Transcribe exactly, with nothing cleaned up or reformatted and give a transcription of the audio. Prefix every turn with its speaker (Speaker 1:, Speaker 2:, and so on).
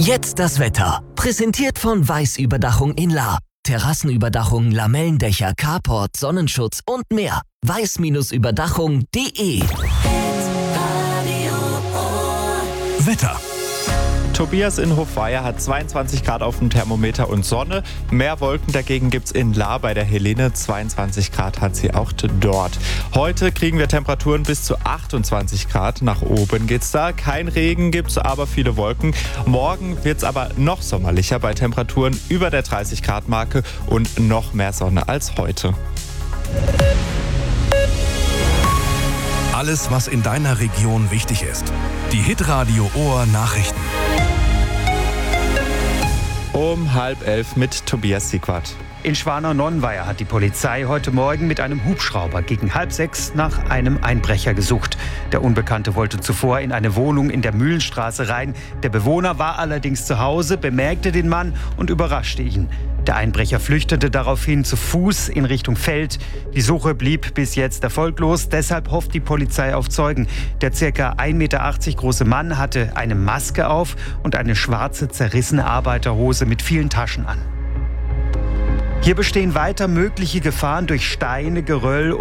Speaker 1: Jetzt das Wetter. Präsentiert von Weiß Überdachung in Lahr. Terrassenüberdachung, Lamellendächer, Carport, Sonnenschutz und mehr. weiß Überdachung punkt de.
Speaker 2: Wetter. Tobias in Hofweier hat zweiundzwanzig Grad auf dem Thermometer und Sonne. Mehr Wolken dagegen gibt's in Lahr bei der Helene. zweiundzwanzig Grad hat sie auch dort. Heute kriegen wir Temperaturen bis zu achtundzwanzig Grad. Nach oben geht's da. Kein Regen gibt's, aber viele Wolken. Morgen wird's aber noch sommerlicher bei Temperaturen über der dreißig Grad Marke und noch mehr Sonne als heute.
Speaker 3: Alles, was in deiner Region wichtig ist. Die Hitradio Ohr Nachrichten.
Speaker 2: Um halb elf mit Tobias Siegwart.
Speaker 4: In Schwanau-Nonnweier hat die Polizei heute Morgen mit einem Hubschrauber gegen halb sechs nach einem Einbrecher gesucht. Der Unbekannte wollte zuvor in eine Wohnung in der Mühlenstraße rein. Der Bewohner war allerdings zu Hause, bemerkte den Mann und überraschte ihn. Der Einbrecher flüchtete daraufhin zu Fuß in Richtung Feld. Die Suche blieb bis jetzt erfolglos. Deshalb hofft die Polizei auf Zeugen. Der ca. ein Meter achtzig große Mann hatte eine Maske auf und eine schwarze, zerrissene Arbeiterhose mit vielen Taschen an. Hier bestehen weiter mögliche Gefahren durch Steine, Geröll